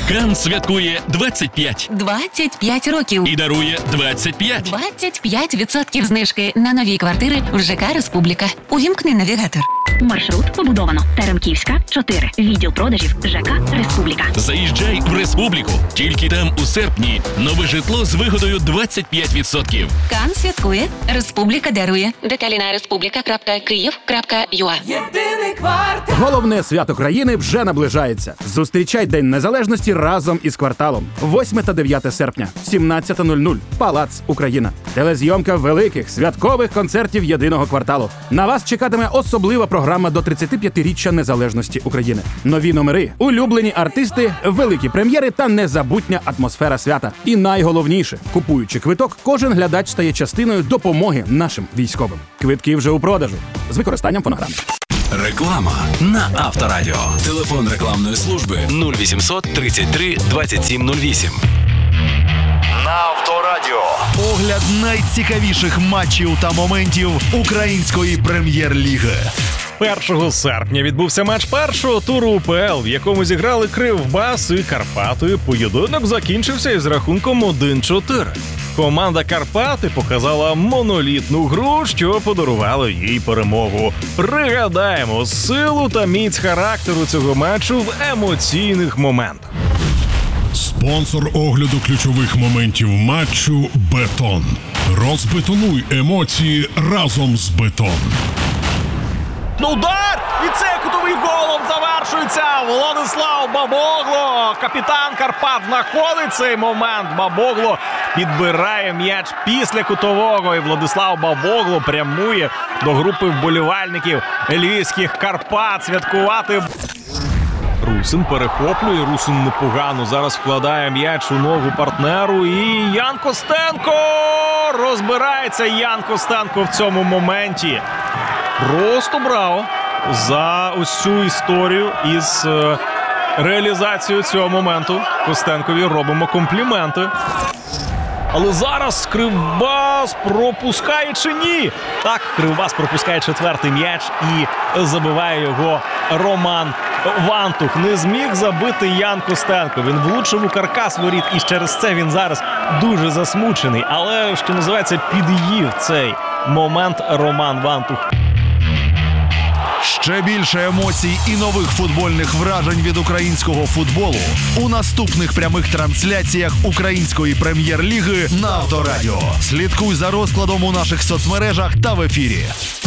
Кан святкує 25 25 років. і дарує 25. 25% знижки на нові квартири в ЖК «Республіка». Увімкни навігатор. Маршрут побудовано. Теремківська, 4. Відділ продажів ЖК «Республіка». Заїжджай в Республіку. Тільки там у серпні нове житло з вигодою 25%. Кан святкує, «Республіка» дарує. Деталі на respublika.kyiv.ua. Єдиний квартал. Головне свято країни вже наближається. Зустрічай День Незалежності разом із кварталом. 8 та 9 серпня, 17:00. Палац Україна. Телезйомка великих святкових концертів єдиного кварталу. На вас чекатиме особлива програма до 35-річчя незалежності України. Нові номери, улюблені артисти, великі прем'єри та незабутня атмосфера свята. І найголовніше, купуючи квиток, кожен глядач стає частиною допомоги нашим військовим. Квитки вже у продажу. З використанням фонограми. Реклама на Авторадіо. Телефон рекламної служби 0800 33 27 08. На Авторадіо. Огляд найцікавіших матчів та моментів української прем'єр-ліги. 1 серпня відбувся матч першого туру УПЛ, в якому зіграли Кривбас і Карпати. Поєдинок закінчився із рахунком 1-4. Команда Карпати показала монолітну гру, що подарувала їй перемогу. Пригадаємо силу та міць характеру цього матчу в емоційних моментах. Спонсор огляду ключових моментів матчу «Бетон». Розбетонуй емоції разом з «Бетон». Удар! І це кутовий голом завершується. Владислав Бабогло, капітан Карпат, знаходить цей момент. Бабогло підбирає м'яч після кутового. І Владислав Бабогло прямує до групи вболівальників львівських Карпат святкувати. Русин перехоплює, Русин непогано зараз вкладає м'яч у ногу партнеру. І Ян Костенко! Розбирається Ян Костенко в цьому моменті. Просто браво за ось цю історію із реалізацією цього моменту. Костенкові робимо компліменти. Але зараз Кривбас пропускає чи ні? Так, Кривбас пропускає четвертий м'яч і забиває його Роман Вантух. Не зміг забити Ян Костенко. Він влучив у каркас воріт, і через це він зараз дуже засмучений. Але, що називається, під'їв цей момент Роман Вантух. Ще більше емоцій і нових футбольних вражень від українського футболу у наступних прямих трансляціях української прем'єр-ліги на Авторадіо. Слідкуй за розкладом у наших соцмережах та в ефірі.